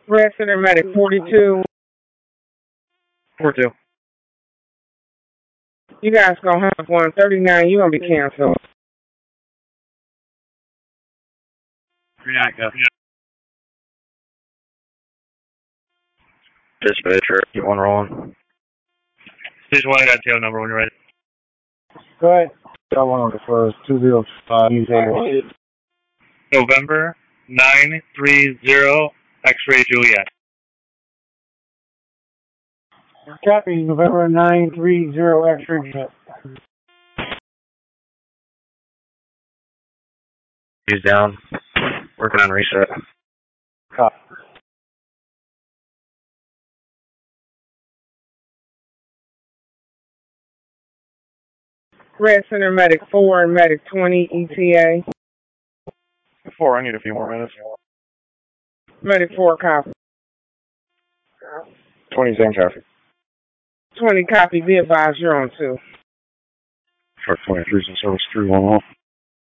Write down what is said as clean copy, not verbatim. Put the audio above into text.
Red Center Medic 42. 42. You guys gonna have 139. You gonna be canceled. 39, go. Dispatcher, keep one rolling. Station 1, I got tail number when you're ready. Go ahead. Got one on the first 205. November 930 X-ray Juliet. Copy, November 930 X-ray Juliet. He's down. Working on reset. Copy. Red Center Medic 4 and Medic 20 ETA. 4, I need a few more minutes. Medic 4 copy. 20, same traffic. 20 copy. Be advised you're on 2. Shark 23's in service 311.